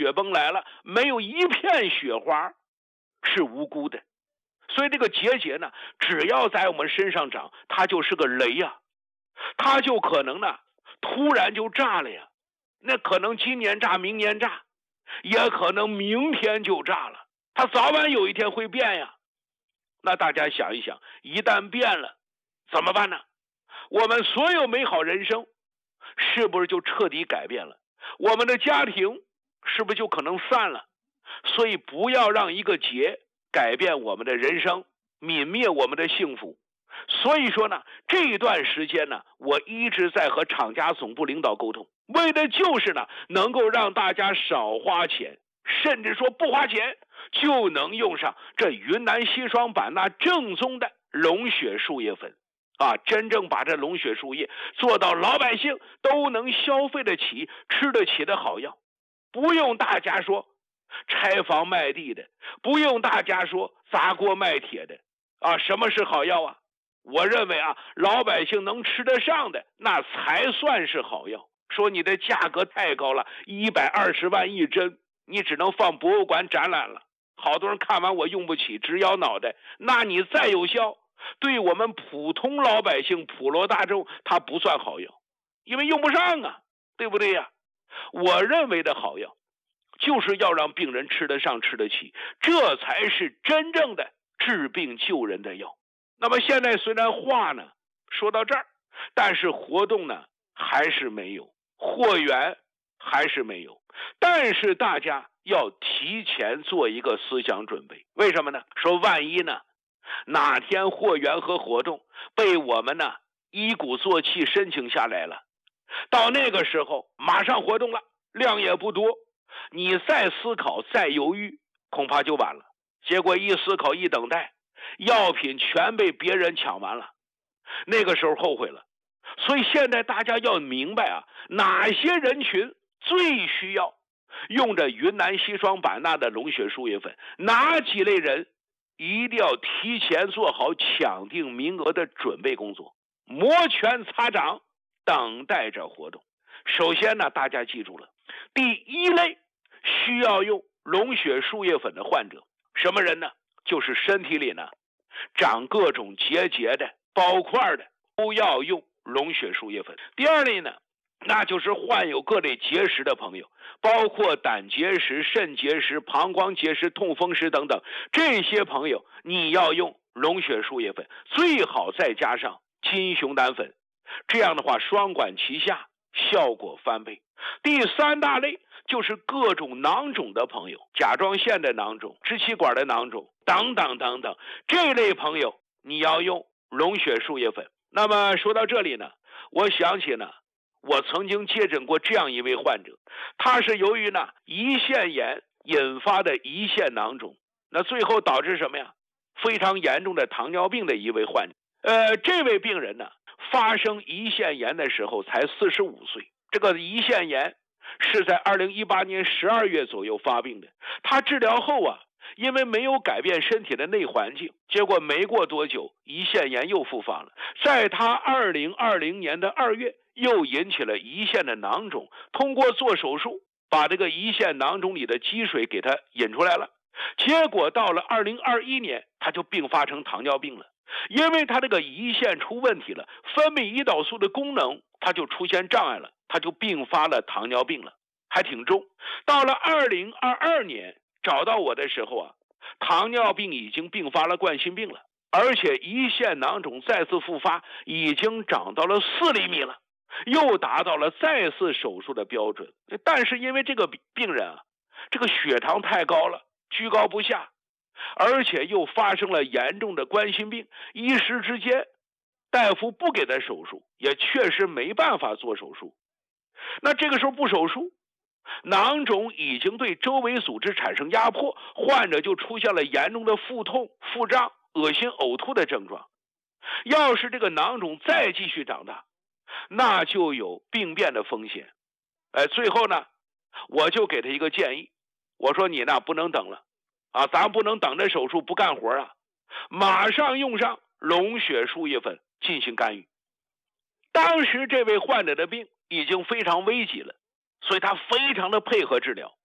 雪崩来了，没有一片雪花是无辜的。所以这个结呢，只要在我们身上长，它就是个雷呀，它就可能呢突然就炸了呀。那可能今年炸，明年炸，也可能明天就炸了，它早晚有一天会变呀。那大家想一想，一旦变了怎么办呢？我们所有美好人生是不是就彻底改变了？我们的家庭是不是就可能散了？所以不要让一个劫改变我们的人生，泯灭我们的幸福。所以说呢，这一段时间呢，我一直在和厂家总部领导沟通，为的就是呢，能够让大家少花钱，甚至说不花钱就能用上这云南西双版纳正宗的龙血树叶粉啊，真正把这龙血树叶做到老百姓都能消费得起、吃得起的好药。不用大家说拆房卖地的，不用大家说砸锅卖铁的啊，什么是好药啊？我认为啊，老百姓能吃得上的那才算是好药。说你的价格太高了，120万一针，你只能放博物馆展览了，好多人看完我用不起，直摇脑袋。那你再有效，对我们普通老百姓、普罗大众，它不算好药，因为用不上啊，对不对呀？我认为的好药就是要让病人吃得上、吃得起，这才是真正的治病救人的药。那么现在虽然话呢说到这儿，但是活动呢还是没有，货源还是没有，但是大家要提前做一个思想准备。为什么呢？说万一呢哪天货源和活动被我们呢一鼓作气申请下来了，到那个时候马上活动了，量也不多，你再思考再犹豫恐怕就晚了。结果一思考一等待，药品全被别人抢完了，那个时候后悔了。所以现在大家要明白啊，哪些人群最需要用着云南西双版纳的龙血树叶粉，哪几类人一定要提前做好抢定名额的准备工作，摩拳擦掌等待着活动。首先呢，大家记住了，第一类需要用龙血树叶粉的患者，什么人呢？就是身体里呢长各种结节的、包块的，都要用龙血树叶粉。第二类呢，那就是患有各类结石的朋友，包括胆结石、肾结石、膀胱结石、痛风石等等，这些朋友你要用龙血树叶粉，最好再加上金熊胆粉，这样的话双管齐下，效果翻倍。第三大类就是各种囊肿的朋友，甲状腺的囊肿、支气管的囊肿等等等等，这类朋友你要用龙血树叶粉。那么说到这里呢，我想起呢，我曾经接诊过这样一位患者，他是由于呢胰腺炎引发的胰腺囊肿，那最后导致什么呀？非常严重的糖尿病的一位患者。这位病人呢，发生胰腺炎的时候才45岁，这个胰腺炎是在2018年12月左右发病的。他治疗后啊，因为没有改变身体的内环境，结果没过多久胰腺炎又复发了。在他2020年的2月又引起了胰腺的囊肿，通过做手术把这个胰腺囊肿里的积水给他引出来了。结果到了2021年他就并发成糖尿病了，因为他这个胰腺出问题了，分泌胰岛素的功能它就出现障碍了，他就并发了糖尿病了，还挺重。到了2022年找到我的时候啊，糖尿病已经并发了冠心病了，而且胰腺囊肿再次复发，已经长到了4厘米了，又达到了再次手术的标准。但是因为这个病人啊，这个血糖太高了，居高不下，而且又发生了严重的冠心病，一时之间大夫不给他手术，也确实没办法做手术。那这个时候不手术，囊肿已经对周围组织产生压迫，患者就出现了严重的腹痛、腹胀、恶心、呕吐的症状。要是这个囊肿再继续长大，那就有病变的风险。最后呢，我就给他一个建议，我说你呢不能等了啊，咱不能等着手术不干活啊，马上用上龙血树叶粉进行干预。当时这位患者的病已经非常危急了，所以他非常的配合治疗。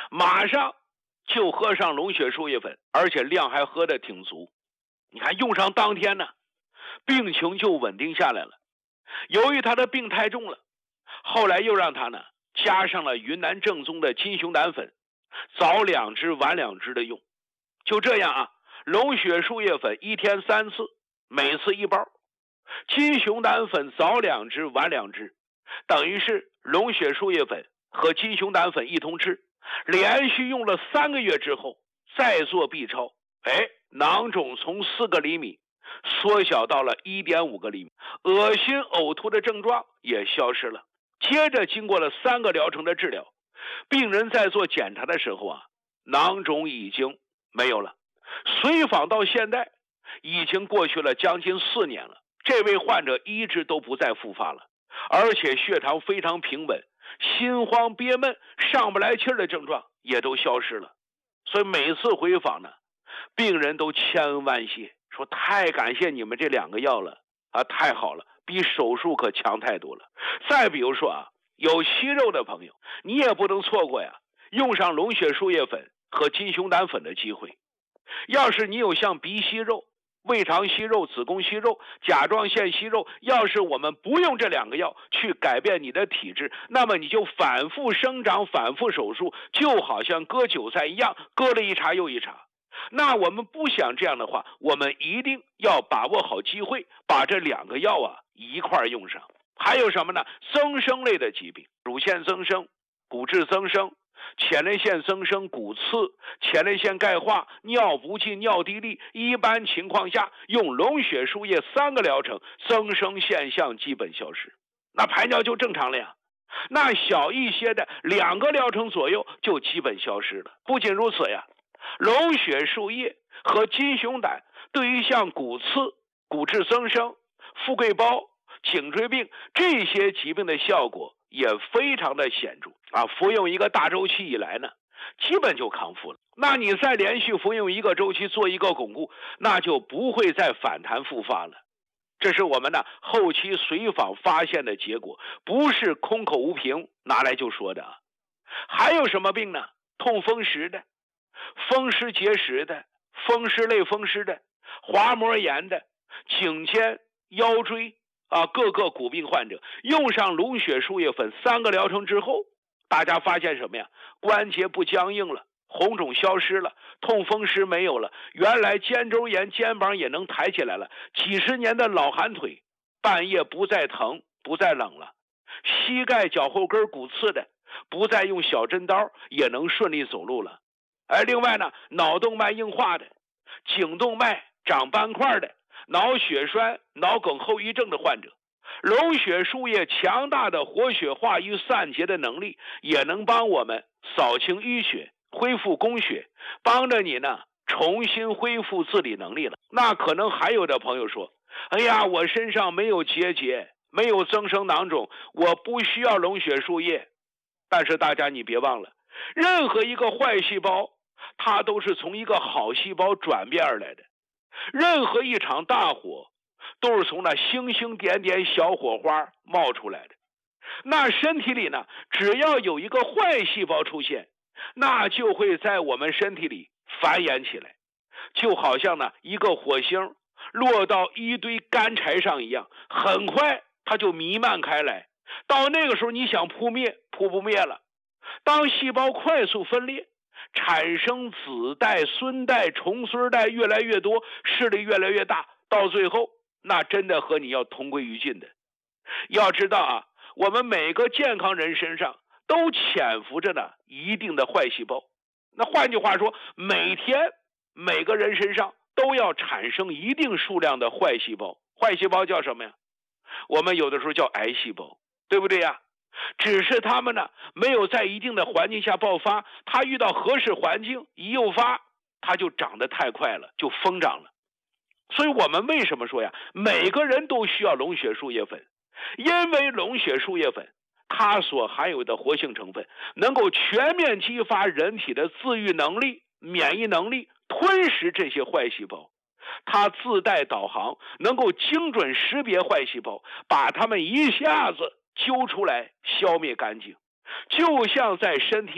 马上就喝上龙血输液粉，而且量还喝得挺足。你看用上当天呢，病情就稳定下来了。由于他的病太重了，后来又让他呢加上了云南正宗的金熊胆粉，早2支晚2支的用。就这样啊，龙血输液粉1天3次，每次1包，金熊胆粉早2支晚2支，等于是龙血输液粉和金熊胆粉一同吃。连续用了3个月之后，再做 B 超，囊肿从4个厘米缩小到了1.5个厘米，恶心呕吐的症状也消失了。接着经过了3个疗程的治疗，病人在做检查的时候啊，囊肿已经没有了。随访到现在已经过去了将近4年了，这位患者一直都不再复发了，而且血糖非常平稳，心慌憋闷上不来气儿的症状也都消失了。所以每次回访呢，病人都千恩万谢，说太感谢你们这2个药了啊，太好了，比手术可强太多了。再比如说啊，有息肉的朋友，你也不能错过呀用上龙血输液粉和金熊胆粉的机会。要是你有像鼻息肉、胃肠息肉、子宫息肉、甲状腺息肉，要是我们不用这2个药去改变你的体质，那么你就反复生长、反复手术，就好像割韭菜一样，割了一茬又一茬。那我们不想这样的话，我们一定要把握好机会，把这2个药啊一块用上。还有什么呢？增生类的疾病，乳腺增生、骨质增生、前列腺增生、骨刺、前列腺钙化、尿不尽、尿滴沥，一般情况下用龙血输液3个疗程，增生现象基本消失，那排尿就正常了呀。那小一些的2个疗程左右就基本消失了。不仅如此呀，龙血输液和金熊胆对于像骨刺、骨质增生、富贵包、颈椎病这些疾病的效果也非常的显著啊！服用一个大周期以来呢，基本就康复了。那你再连续服用1个周期做一个巩固，那就不会再反弹复发了。这是我们呢后期随访发现的结果，不是空口无凭拿来就说的啊。还有什么病呢？痛风湿的、风湿结石的、风湿类风湿的、滑膜炎的、颈肩、腰椎啊，各个骨病患者用上龙血输液粉3个疗程之后，大家发现什么呀？关节不僵硬了，红肿消失了，痛风湿没有了，原来肩周炎肩膀也能抬起来了，几十年的老寒腿半夜不再疼不再冷了，膝盖脚后跟骨刺的不再用小针刀也能顺利走路了。另外呢，脑动脉硬化的、颈动脉长斑块的、脑血栓、脑梗后遗症的患者，龙血输液强大的活血化瘀散结的能力，也能帮我们扫清淤血，恢复供血，帮着你呢重新恢复自理能力了。那可能还有的朋友说，哎呀，我身上没有结节，没有增生囊肿，我不需要龙血输液。但是大家你别忘了，任何一个坏细胞它都是从一个好细胞转变而来的，任何一场大火都是从那星星点点小火花冒出来的。那身体里呢，只要有一个坏细胞出现，那就会在我们身体里繁衍起来，就好像呢一个火星落到一堆干柴上一样，很快它就弥漫开来，到那个时候你想扑灭扑不灭了。当细胞快速分裂，产生子代、孙代、重孙代越来越多，势力越来越大，到最后那真的和你要同归于尽的。要知道啊，我们每个健康人身上都潜伏着呢一定的坏细胞。那换句话说，每天每个人身上都要产生一定数量的坏细胞。坏细胞叫什么呀？我们有的时候叫癌细胞，对不对呀？只是他们呢没有在一定的环境下爆发，它遇到合适环境一诱发，它就长得太快了，就疯长了。所以我们为什么说呀，每个人都需要龙血输液粉？因为龙血输液粉它所含有的活性成分能够全面激发人体的自愈能力、免疫能力，吞噬这些坏细胞。它自带导航，能够精准识别坏细胞，把它们一下子揪出来消灭干净，就像在身体里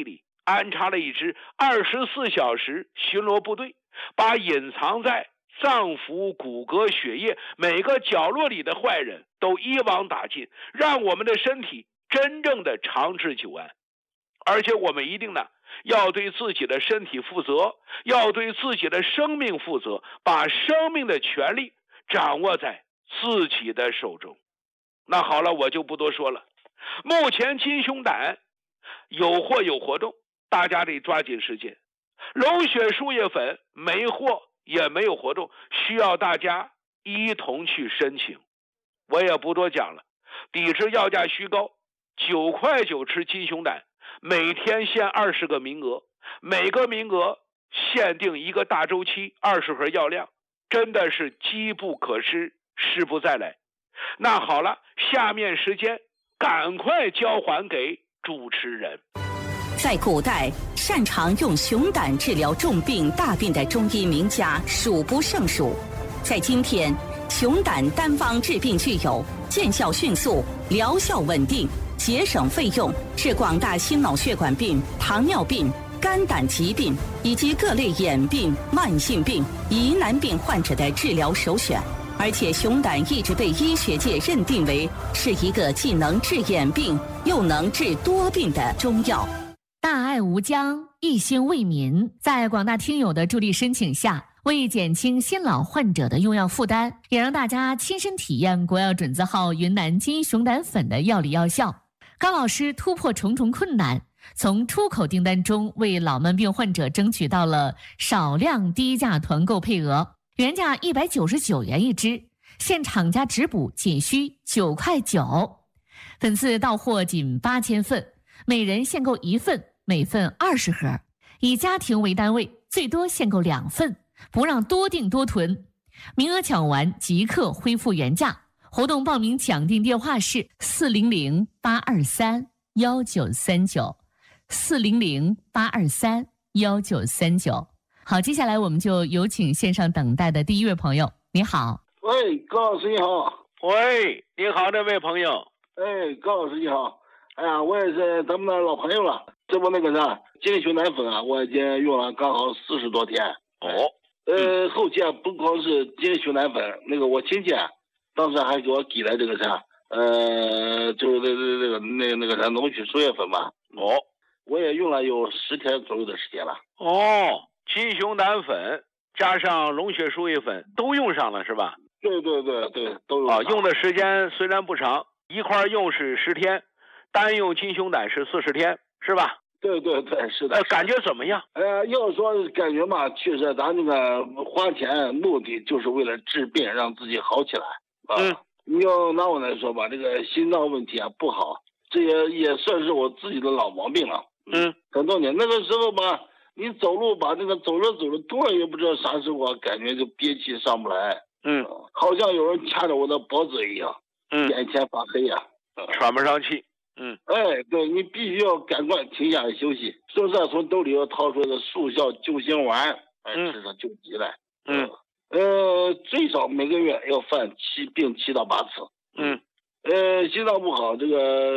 安插了一支24小时巡逻部队，把隐藏在脏腑、骨骼、血液每个角落里的坏人都一网打尽，让我们的身体真正的长治久安。而且我们一定呢，要对自己的身体负责，要对自己的生命负责，把生命的权利掌握在自己的手中。那好了，我就不多说了。目前金熊胆有货有活动，大家得抓紧时间。龙血树叶粉没货也没有活动，需要大家一同去申请。我也不多讲了，抵制要价虚高，9块9吃金熊胆，每天限20个名额，每个名额限定一个大周期，20盒药量，真的是机不可失，失不再来。那好了，下面时间赶快交还给主持人。 在古代，擅长用熊胆治疗重病大病的中医名家数不胜数。在今天，熊胆单方治病具有见效迅速、疗效稳定、节省费用，是广大心脑血管病、糖尿病、肝胆疾病以及各类眼病、慢性病、疑难病患者的治疗首选。而且熊胆一直被医学界认定为是一个既能治眼病又能治多病的中药。 大爱无疆，一心为民，在广大听友的助力申请下，为减轻新老患者的用药负担，也让大家亲身体验国药准字号云南金熊胆粉的药理药效。高老师突破重重困难，从出口订单中为老慢病患者争取到了少量低价团购配额，原价199元一支，现厂家直补仅需9块9，粉丝到货仅8000份，每人限购1份，每份20盒，以家庭为单位，最多限购2份，不让多订多囤，名额抢完即刻恢复原价。活动报名抢订电话是400-823-1939，400-823-1939。好，接下来我们就有请线上等待的第一位朋友。你好。 喂，高老师你好。 喂，你好，这位朋友。 哎，高老师你好。哎呀，我也是咱们的老朋友了。这不那个啥，金熊胆粉啊，我已经用了刚好40多天。 哦。 后期啊，不光是金熊胆粉，那个我亲戚啊，当时还给我给了这个啥，就是那个啥龙血树叶粉嘛。 哦。 我也用了有10天左右的时间了。 哦，金熊胆粉加上龙血树叶粉都用上了是吧？ 对，都用上。 用的时间虽然不长，一块用是10天，单用金熊胆是40天，是吧？ 对，是的。 感觉怎么样？ 要说感觉嘛，确实咱这个花钱目的就是为了治病，让自己好起来啊。你要拿我来说吧，这个心脏问题啊不好，这也算是我自己的老毛病了。很多年那个时候吧，你走路吧，那个走着突然也不知道啥时候啊，感觉就憋气上不来。好像有人掐着我的脖子一样。眼前发黑呀。 喘不上气。 对，你必须要赶快停下来休息，是不是？从兜里要掏出个速效救心丸，吃上救急来。最少每个月要犯病7到8次。心脏不好，这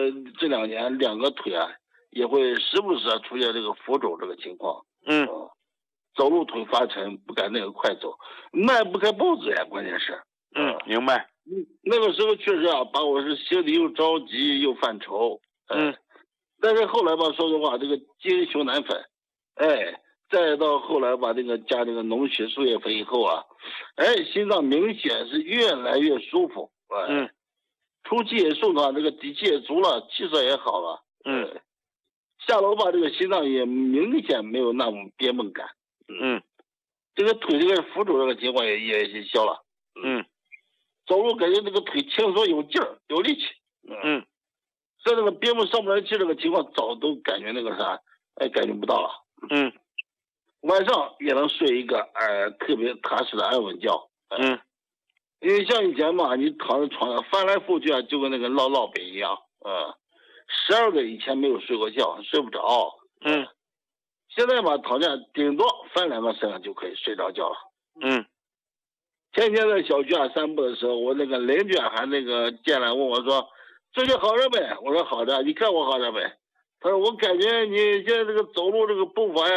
2年2个腿啊也会时不时出现这个浮肿这个情况。走路腿发沉，不敢那个快走，迈不开步子呀，关键是。 明白。 那个时候确实啊，把我是心里又着急又犯愁。但是后来吧，说实话，这个金熊胆粉，再到后来吧，这个加这个龙血树叶粉以后啊，心脏明显是越来越舒服。出气也顺畅，这个底气也足了，气色也好了。下楼吧，这个心脏也明显没有那种憋闷感。这个腿这个浮肿这个情况也消了。走路感觉这个腿轻松有劲儿有力气。在这个憋闷上不来气这个情况早都感觉那个啥，感觉不到了。晚上也能睡一个特别踏实的安稳觉。因为像以前嘛，你躺在床上翻来覆去啊，就跟那个烙饼一样。12个以前没有睡过觉，睡不着。现在吧，躺下顶多翻2个身上就可以睡着觉了。前天在小区啊散步的时候，我那个邻居还那个进来问我说：“最近好着没？”我说：“好着。”你看我好着没？ 他说我感觉你现在这个走路这个步伐呀